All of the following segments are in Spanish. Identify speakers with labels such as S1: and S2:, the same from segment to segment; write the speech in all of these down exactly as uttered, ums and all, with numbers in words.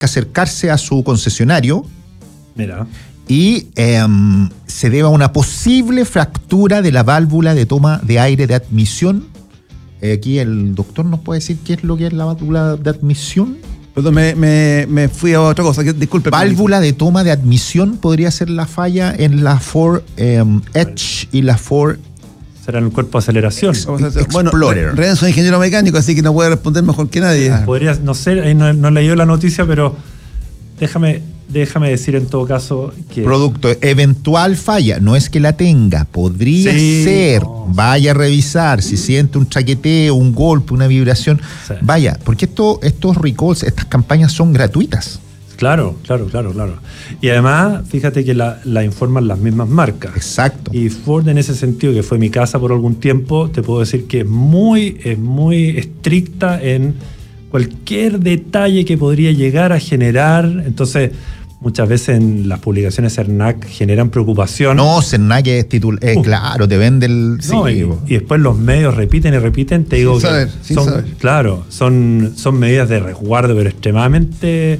S1: que acercarse a su concesionario.
S2: Mira.
S1: Y eh, se debe a una posible fractura de la válvula de toma de aire de admisión. Eh, aquí el doctor nos puede decir qué es lo que es la válvula de admisión.
S3: Perdón, me, me, me fui a otra cosa. Disculpe.
S1: Válvula de toma de admisión podría ser la falla en la Ford eh, Edge y la Ford.
S2: Será en el cuerpo de aceleración.
S3: Ex- bueno,
S1: Explorer.
S3: Renzo es ingeniero mecánico, así que no puede responder mejor que nadie.
S2: Ah, podría, no sé, ahí no, no he leído la noticia, pero déjame, déjame decir en todo caso que.
S1: Producto, eventual falla, no es que la tenga, podría
S2: Sí,
S1: ser.
S2: no.
S1: Vaya a revisar, si siente un traqueteo, un golpe, una vibración.
S2: Sí.
S1: Vaya, porque esto, estos recalls, estas campañas son gratuitas.
S2: Claro, claro, claro, claro. Y además, fíjate que la, la informan las mismas marcas.
S1: Exacto.
S2: Y Ford, en ese sentido, que fue mi casa por algún tiempo, te puedo decir que es muy, es muy estricta en cualquier detalle que podría llegar a generar. Entonces, muchas veces en las publicaciones CERNAC generan preocupación.
S1: No, Cernac es titular, eh,
S2: Uh.
S1: claro, te vende el.
S2: No,
S1: sí,
S2: y,
S1: bo.
S2: y después los medios repiten y repiten, te digo
S3: Sin
S2: que
S3: saber, sin
S2: son,
S3: saber.
S2: claro, son, son medidas de resguardo, pero extremadamente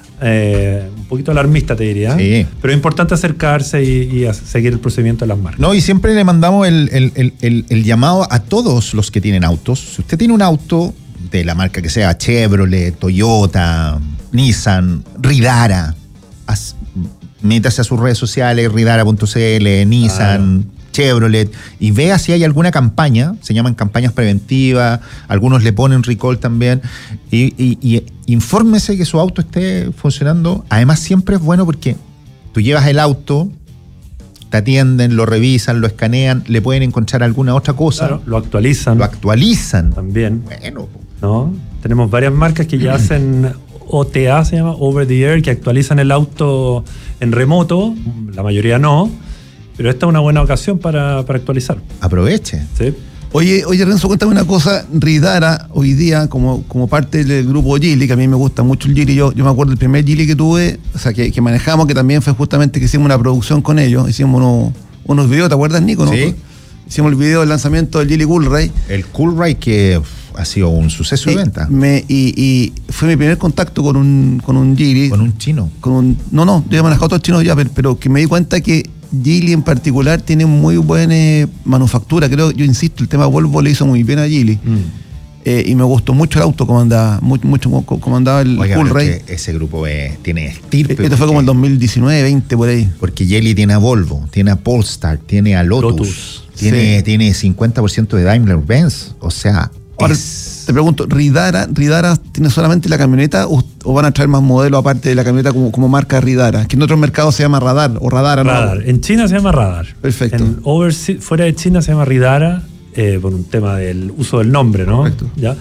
S2: eh, un poquito alarmista, te diría.
S1: Sí.
S2: Pero es importante acercarse y, y a seguir el procedimiento de las marcas.
S1: No, y siempre le mandamos el, el- el- el- el llamado a todos los que tienen autos. Si usted tiene un auto de la marca que sea, Chevrolet, Toyota, Nissan, Ridara, as- métase a sus redes sociales, ridara punto c l, Nissan, Chevrolet, y vea si hay alguna campaña, se llaman campañas preventivas, algunos le ponen recall también, y, y- y infórmese que su auto esté funcionando. Además, siempre es bueno porque tú llevas el auto, te atienden, lo revisan, lo escanean, le pueden encontrar alguna otra cosa,
S2: Claro, lo actualizan
S1: lo actualizan.
S2: también,
S1: Bueno,
S2: ¿no? Tenemos varias marcas que ya hacen O T A, se llama, Over the Air, que actualizan el auto en remoto, la mayoría no, pero esta es una buena ocasión para, para actualizar.
S1: aproveche.
S2: ¿Sí?
S3: Oye, oye, Renzo, cuéntame una cosa. Ridara, hoy día, como, como parte del grupo Geely, que a mí me gusta mucho el Geely, yo, yo me acuerdo del primer Geely que tuve, o sea, que, que manejamos, que también fue justamente que hicimos una producción con ellos, hicimos unos, unos videos, ¿te acuerdas, Nico? ¿no?
S1: Sí.
S3: Hicimos el video del lanzamiento del Geely Coolray.
S1: El Cool Ride que uf, ha sido un suceso de
S3: Y
S1: venta.
S3: me- y, y fue mi primer contacto con un, con un Geely.
S1: Con un chino.
S3: con un- no, no, yo he manejado otros chinos ya, pero, pero que me di cuenta que Geely en particular tiene muy buena eh, manufactura. Creo, yo insisto, el tema Volvo le hizo muy bien a Geely.
S2: Mm.
S3: Eh, y me gustó mucho el auto, como andaba, mucho, mucho como, como andaba el
S1: Oiga,
S3: Cool
S1: pero
S3: Ray.
S1: es que ese grupo eh, tiene estirpe.
S3: Esto fue como el dos mil diecinueve, veinte, por ahí.
S1: Porque Geely tiene a Volvo, tiene a Polestar, tiene a Lotus,
S2: Lotus,
S1: tiene,
S3: sí.
S1: tiene cincuenta por ciento de Daimler-Benz. O sea,
S3: Ahora,
S1: es-
S3: te pregunto, ¿Ridara, Ridara tiene solamente la camioneta o, o van a traer más modelos aparte de la camioneta como, como marca Ridara? Que en otros mercados se llama Radar o Radara, ¿no?
S2: Radar. En China se llama Radar.
S3: Perfecto.
S2: En overse- fuera de China se llama Ridara, eh, por un tema del uso del nombre, ¿no?
S3: Correcto.
S2: ¿Ya?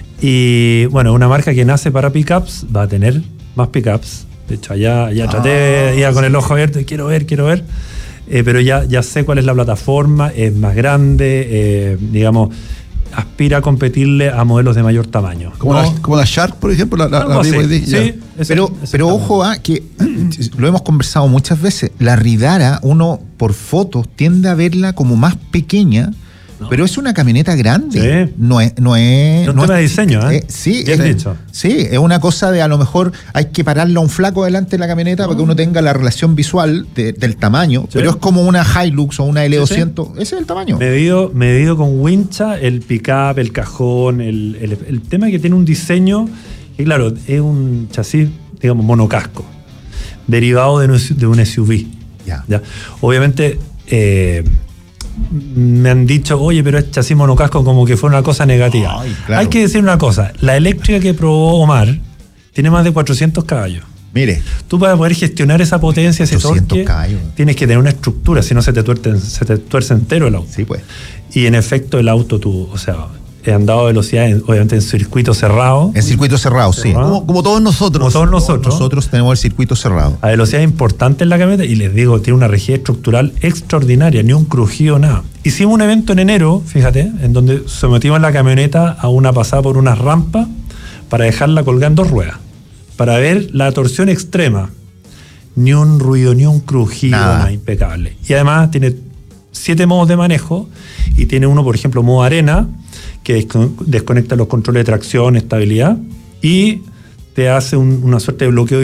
S2: Y bueno, una marca que nace para pickups va a tener más pickups. De hecho, allá, allá traté,
S3: Ah,
S2: iba con el ojo abierto y quiero ver, quiero ver. Eh, pero ya, ya sé cuál es la plataforma, es más grande, eh, digamos, aspira a competirle a modelos de mayor tamaño.
S3: Como,
S2: ¿no?
S3: la, como la Shark, por ejemplo, la, la,
S2: Algo
S3: la
S2: así,
S3: B Y D, ya.
S2: sí, eso-
S1: pero,
S2: eso
S1: pero
S2: está
S1: ojo,
S2: bueno.
S1: ah, que lo hemos conversado muchas veces. La Ridara, uno por fotos tiende a verla como más pequeña,
S2: No.
S1: pero es una camioneta grande.
S2: Sí.
S1: No es, no es.
S2: Es un
S1: no
S2: tema
S1: es-
S2: de diseño, ¿eh?
S1: sí,
S2: Bien
S1: es,
S2: dicho.
S1: sí, es una cosa de a lo mejor hay que pararle a un flaco delante de la camioneta para que uno tenga la relación visual de- del tamaño,
S2: Sí.
S1: pero es como una Hilux o una L
S2: Sí,
S1: doscientos. Ese es el tamaño.
S2: Medido, medido con wincha, el pickup, el cajón, el, el, el tema es que tiene un diseño que, claro, es un chasis, digamos, monocasco, derivado de un, de un S U V.
S1: Ya.
S2: ¿Ya? Obviamente, eh, me han dicho, oye, pero es chasis monocasco como que fue una cosa negativa.
S1: Ay, claro.
S2: Hay que decir una cosa, la eléctrica que probó Omar tiene más de cuatrocientos caballos.
S1: Mire,
S2: Tú para poder gestionar esa potencia, ese
S1: ochocientos
S2: torque,
S1: caballos.
S2: tienes que tener una estructura, si no se te tuerce, se te tuerce entero el auto.
S1: sí, pues.
S2: Y en efecto el auto, tú, o sea, he andado a velocidad, en- obviamente en circuito cerrado,
S1: En circuito cerrado, sí.
S2: Cerrado.
S3: Como, como todos nosotros.
S2: como todos nosotros,
S1: Nosotros tenemos el circuito cerrado.
S2: a velocidad importante en la camioneta, y les digo, tiene una rigidez estructural extraordinaria, ni un crujido, nada. Hicimos un evento en enero, fíjate, en donde sometimos la camioneta a una pasada por unas rampas para dejarla colgando en dos ruedas, para ver la torsión extrema. Ni un ruido, ni un crujido,
S1: Nada.
S2: nada, impecable. Y además tiene siete modos de manejo, y tiene uno, por ejemplo, modo arena, que descon- desconecta los controles de tracción, estabilidad, y te hace un- una suerte de bloqueo